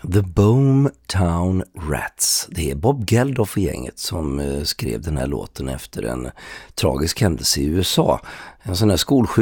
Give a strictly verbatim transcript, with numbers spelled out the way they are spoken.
The Boomtown Rats. Det är Bob Geldof och gänget som skrev den här låten efter en tragisk händelse i U S A. En sån här skolskjutning